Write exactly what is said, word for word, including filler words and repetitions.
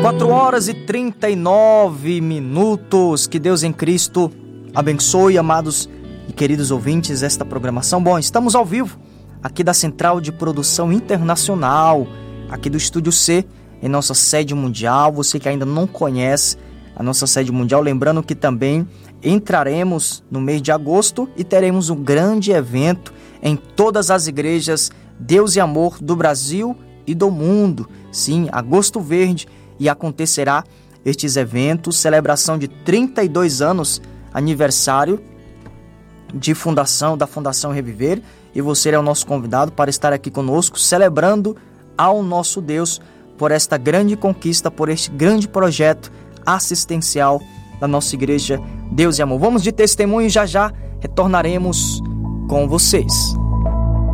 quatro horas e trinta e nove minutos. Que Deus em Cristo abençoe, amados e queridos ouvintes, esta programação. Bom, estamos ao vivo aqui da Central de Produção Internacional, aqui do Estúdio C, em nossa sede mundial. Você que ainda não conhece a nossa sede mundial, lembrando que também entraremos no mês de agosto e teremos um grande evento em todas as igrejas Deus e Amor do Brasil e do mundo. Sim, Agosto Verde, e acontecerá estes eventos, celebração de trinta e dois anos, aniversário de fundação, da Fundação Reviver, e você é o nosso convidado para estar aqui conosco, celebrando ao nosso Deus por esta grande conquista, por este grande projeto assistencial da nossa igreja Deus e Amor. Vamos de testemunho, já já retornaremos com vocês.